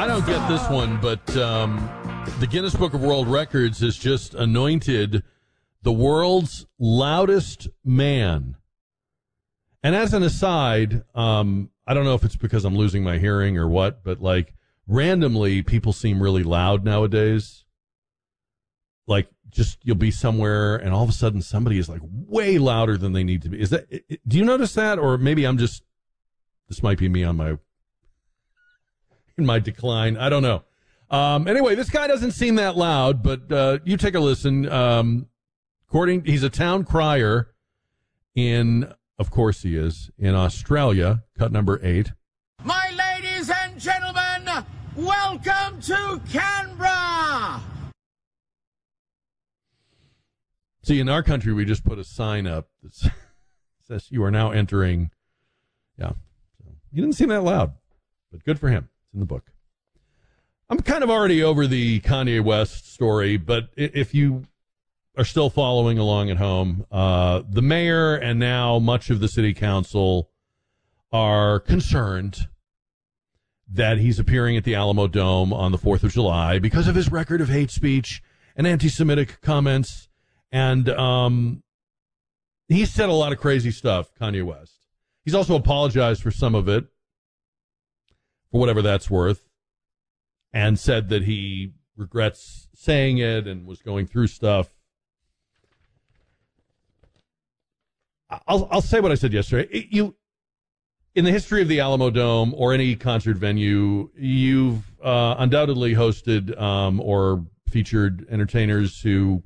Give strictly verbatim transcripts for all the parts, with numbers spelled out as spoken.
I don't get this one, but um, the Guinness Book of World Records has just anointed the world's loudest man. And as an aside, um, I don't know if it's because I'm losing my hearing or what, but like randomly people seem really loud nowadays. Like just you'll be somewhere and all of a sudden somebody is like way louder than they need to be. Is that, do you notice that? Or maybe I'm just, this might be me on my, in my decline. I don't know. Um, anyway, this guy doesn't seem that loud, but uh, you take a listen. Um, according, he's a town crier in, of course he is, in Australia, cut number eight. My ladies and gentlemen, welcome to Canberra! See, in our country, we just put a sign up that says you are now entering. Yeah. So, he didn't seem that loud, but good for him. It's in the book. I'm kind of already over the Kanye West story, but if you are still following along at home, uh, the mayor and now much of the city council are concerned that he's appearing at the Alamo Dome on the fourth of July because of his record of hate speech and anti-Semitic comments. And um, he said a lot of crazy stuff, Kanye West. He's also apologized for some of it, for whatever that's worth, and said that he regrets saying it and was going through stuff. I'll I'll say what I said yesterday. It, you, in the history of the Alamo Dome or any concert venue, you've uh, undoubtedly hosted um, or featured entertainers who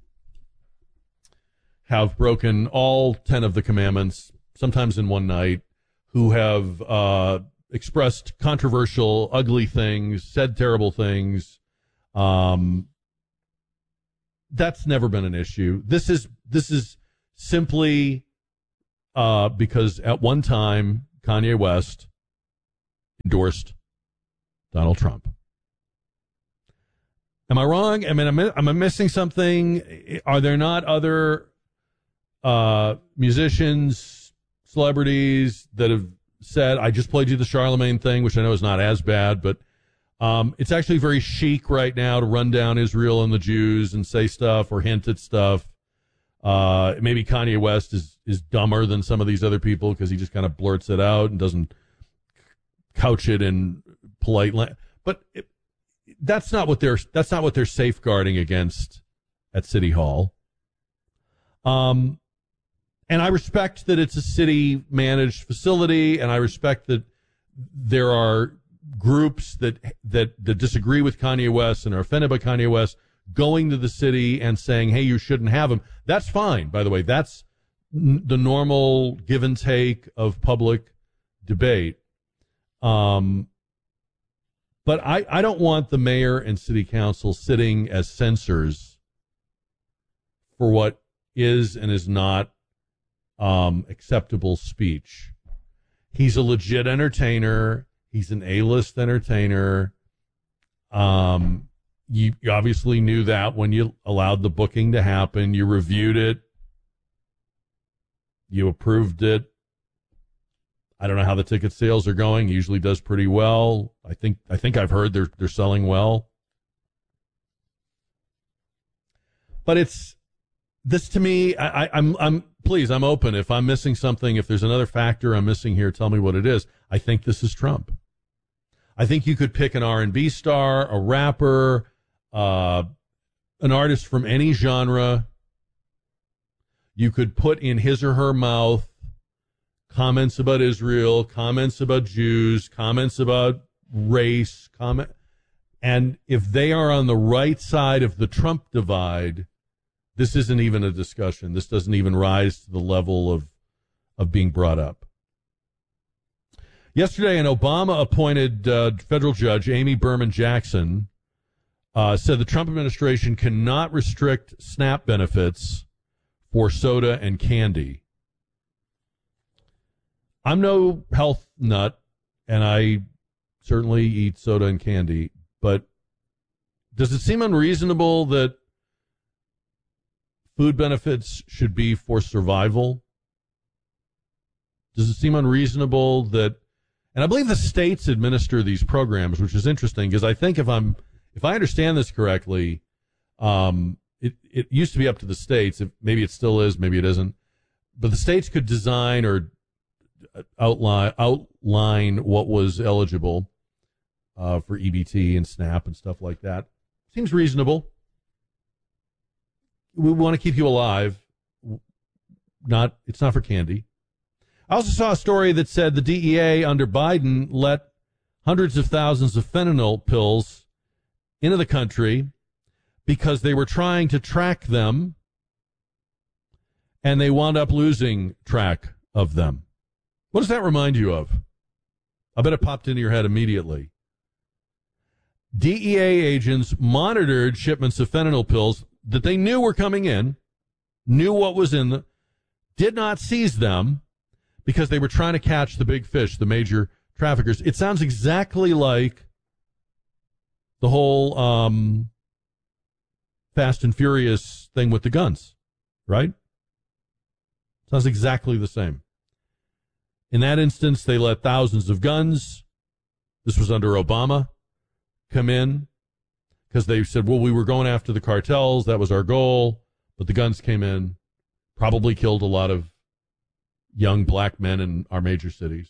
have broken all ten of the commandments, sometimes in one night, who have uh, expressed controversial, ugly things, said terrible things. Um, that's never been an issue. This is this is simply uh, because at one time Kanye West endorsed Donald Trump. Am I wrong? I mean, am I, am I missing something? Are there not other uh, musicians, celebrities that have said, I just played you the Charlemagne thing, which I know is not as bad, but um, it's actually very chic right now to run down Israel and the Jews and say stuff or hint at stuff. Uh, maybe Kanye West is, is dumber than some of these other people because he just kind of blurts it out and doesn't couch it in polite language. But it, that's not what they're that's not what they're safeguarding against at City Hall. Um, and I respect that it's a city managed facility, and I respect that there are groups that that that disagree with Kanye West and are offended by Kanye West going to the city and saying, hey, you shouldn't have him. That's fine, by the way. That's n- the normal give and take of public debate. Um, but I, I don't want the mayor and city council sitting as censors for what is and is not um, acceptable speech. He's a legit entertainer. He's an A-list entertainer. Um, you, you obviously knew that when you allowed the booking to happen. You reviewed it. You approved it. I don't know how the ticket sales are going. He usually does pretty well. I think I think I've heard they're they're selling well. But it's this to me. I, I, I'm I'm please I'm open. If I'm missing something, if there's another factor I'm missing here, tell me what it is. I think this is Trump. I think you could pick an R and B star, a rapper, uh, an artist from any genre. You could put in his or her mouth comments about Israel, comments about Jews, comments about race, comment, and if they are on the right side of the Trump divide, this isn't even a discussion. This doesn't even rise to the level of of being brought up. Yesterday, an Obama-appointed uh, federal judge, Amy Berman Jackson, uh, said the Trump administration cannot restrict SNAP benefits for soda and candy. I'm no health nut, and I certainly eat soda and candy, but does it seem unreasonable that food benefits should be for survival? Does it seem unreasonable that, And I believe the states administer these programs, which is interesting because I think if I'm if I understand this correctly, um, it it used to be up to the states. If maybe it still is, maybe it isn't. But the states could design or outline outline what was eligible uh, for E B T and SNAP and stuff like that. Seems reasonable. We want to keep you alive. Not it's not for candy. I also saw a story that said the D E A under Biden let hundreds of thousands of fentanyl pills into the country because they were trying to track them, and they wound up losing track of them. What does that remind you of? I bet it popped into your head immediately. D E A agents monitored shipments of fentanyl pills that they knew were coming in, knew what was in them, did not seize them because they were trying to catch the big fish, the major traffickers. It sounds exactly like the whole um, Fast and Furious thing with the guns, right? Sounds exactly the same. In that instance, they let thousands of guns, this was under Obama, come in because they said, well, we were going after the cartels. That was our goal. But the guns came in, probably killed a lot of young black men in our major cities.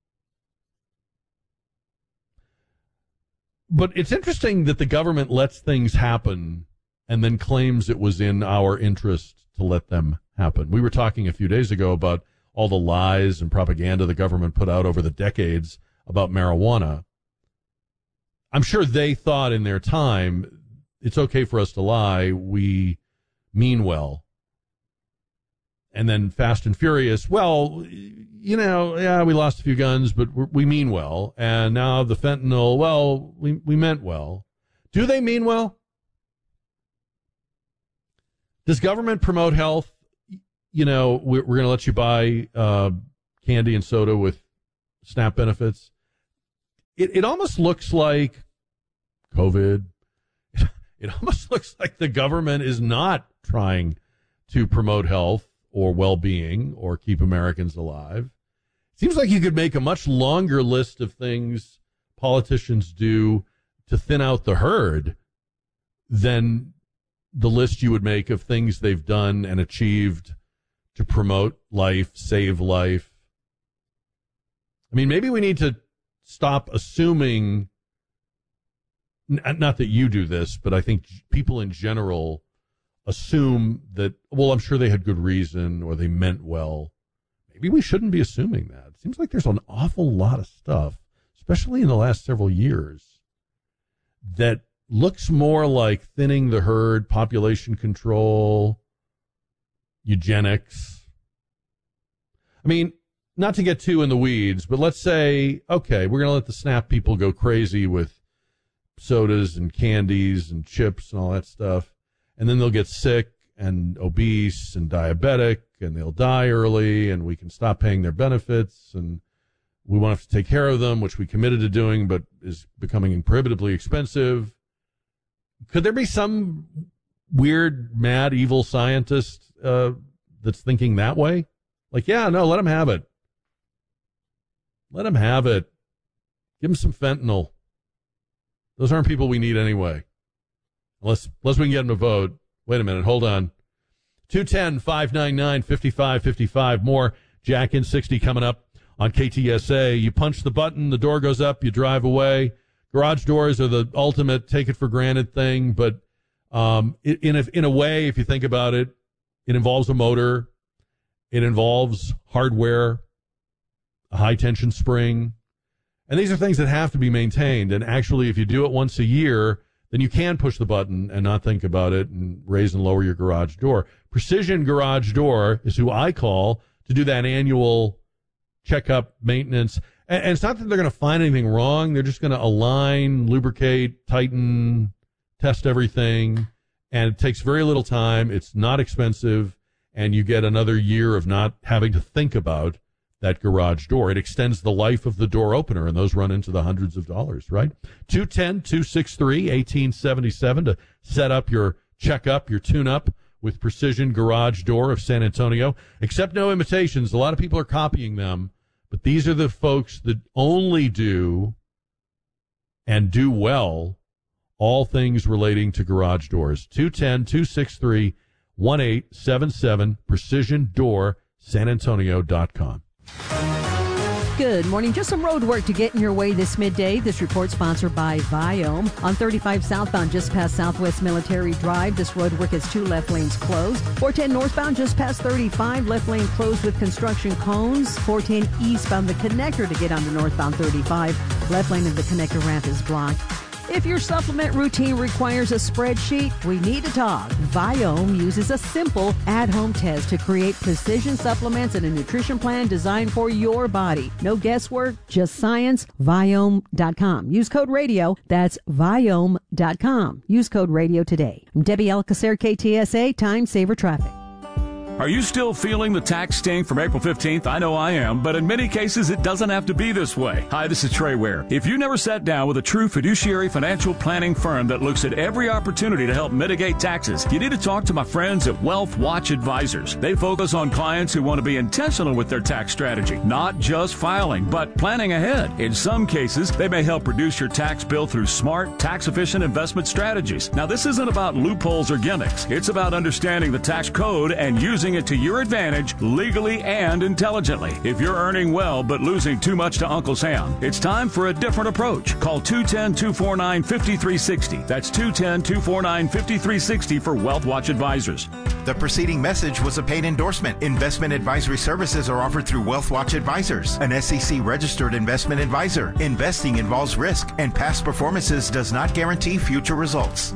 But it's interesting that the government lets things happen and then claims it was in our interest to let them happen. We were talking a few days ago about all the lies and propaganda the government put out over the decades about marijuana. I'm sure they thought in their time, it's okay for us to lie. We mean well. And then Fast and Furious, well, you know, yeah, we lost a few guns, but we're, we mean well. And now the fentanyl, well, we, we meant well. Do they mean well? Does government promote health? You know, we're, we're going to let you buy uh, candy and soda with SNAP benefits. It, it almost looks like COVID. It almost looks like the government is not trying to promote health or well-being or keep Americans alive. It seems like you could make a much longer list of things politicians do to thin out the herd than the list you would make of things they've done and achieved to promote life, save life. I mean, maybe we need to stop assuming, not that you do this, but I think people in general assume that, well, I'm sure they had good reason or they meant well. Maybe we shouldn't be assuming that. It seems like there's an awful lot of stuff, especially in the last several years, that looks more like thinning the herd, population control, eugenics. I mean, not to get too in the weeds, but let's say, okay, we're going to let the SNAP people go crazy with sodas and candies and chips and all that stuff, and then they'll get sick and obese and diabetic, and they'll die early, and we can stop paying their benefits, and we won't have to take care of them, which we committed to doing, but is becoming prohibitively expensive. Could there be some weird, mad, evil scientist uh, that's thinking that way? Like, yeah, no, let them have it. Let them have it. Give them some fentanyl. Those aren't people we need anyway. Unless, unless we can get them to vote. Wait a minute, hold on. two one zero, five nine nine, five five five five. More Jack in sixty coming up on K T S A. You punch the button, the door goes up, you drive away. Garage doors are the ultimate take-it-for-granted thing, but um, in, a, in a way, if you think about it, it involves a motor. It involves hardware, a high-tension spring. And these are things that have to be maintained. And actually, if you do it once a year, then you can push the button and not think about it and raise and lower your garage door. Precision Garage Door is who I call to do that annual checkup maintenance. And, and it's not that they're going to find anything wrong. They're just going to align, lubricate, tighten, test everything. And it takes very little time. It's not expensive. And you get another year of not having to think about that garage door. It extends the life of the door opener, and those run into the hundreds of dollars, right? two one zero, two six three, one eight seven seven to set up your checkup, your tune-up with Precision Garage Door of San Antonio. Accept no imitations. A lot of people are copying them, But these are the folks that only do and do well all things relating to garage doors. two one zero, two six three, one eight seven seven, precision door san antonio dot com. Good morning. Just some road work to get in your way this midday. This report sponsored by Viome. On thirty-five southbound, just past Southwest Military Drive, this road work has two left lanes closed. four ten northbound, just past thirty-five, left lane closed with construction cones. four ten eastbound, the connector to get onto northbound thirty-five. Left lane of the connector ramp is blocked. If your supplement routine requires a spreadsheet, we need to talk. Viome uses a simple at-home test to create precision supplements and a nutrition plan designed for your body. No guesswork, just science. Viome dot com. Use code radio. That's Viome dot com. Use code radio today. I'm Debbie Alcacer, K T S A, Time Saver Traffic. Are you still feeling the tax sting from April fifteenth? I know I am, but in many cases, it doesn't have to be this way. Hi, this is Trey Ware. If you never sat down with a true fiduciary financial planning firm that looks at every opportunity to help mitigate taxes, you need to talk to my friends at Wealth Watch Advisors. They focus on clients who want to be intentional with their tax strategy, not just filing, but planning ahead. In some cases, they may help reduce your tax bill through smart, tax-efficient investment strategies. Now, this isn't about loopholes or gimmicks. It's about understanding the tax code and using it to your advantage legally and intelligently. If you're earning well but losing too much to Uncle Sam, it's time for a different approach. Call two one zero, two four nine, five three six zero. That's two one zero, two four nine, five three six zero for Wealth Watch Advisors. The preceding message was a paid endorsement. Investment advisory services are offered through Wealth Watch Advisors, an S E C-registered investment advisor. Investing involves risk, and past performances does not guarantee future results.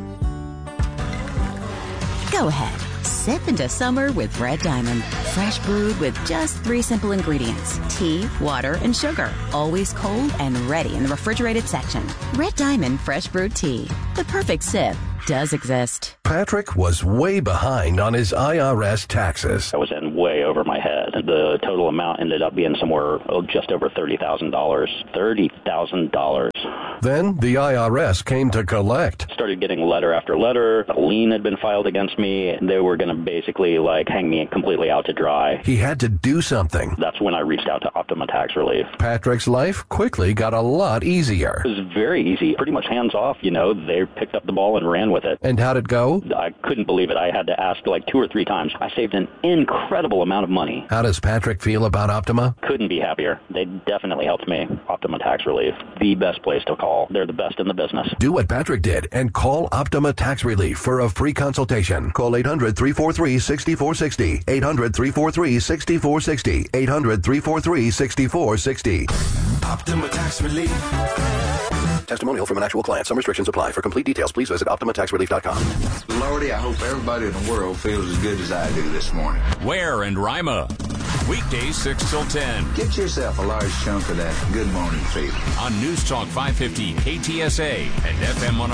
Go ahead. Sip into summer with Red Diamond. Fresh brewed with just three simple ingredients. Tea, water, and sugar. Always cold and ready in the refrigerated section. Red Diamond Fresh Brewed Tea. The perfect sip does exist. Patrick was way behind on his I R S taxes. I was in way over my head. The total amount ended up being somewhere oh, just over thirty thousand dollars. thirty thousand dollars. Then the I R S came to collect. Started getting letter after letter. A lien had been filed against me. They were going to basically like hang me completely out to dry. He had to do something. That's when I reached out to Optima Tax Relief. Patrick's life quickly got a lot easier. It was very easy, pretty much hands off. You know, they picked up the ball and ran with it. And how'd it go? I couldn't believe it. I had to ask like two or three times. I saved an incredible amount of money. How does Patrick feel about Optima? Couldn't be happier. They definitely helped me. Optima Tax Relief, the best place to call. They're the best in the business. Do what Patrick did and call Optima Tax Relief for a free consultation. Call eight hundred, three four three, six four six zero. eight hundred, three four three, six four six zero. eight hundred, three four three, six four six zero. Optima Tax Relief. Testimonial from an actual client. Some restrictions apply. For complete details, please visit optima tax relief dot com. Lordy, I hope everybody in the world feels as good as I do this morning. Ware and Rima. Weekdays six till ten. Get yourself a large chunk of that good morning feeling. On News Talk five fifty, K T S A, and F M one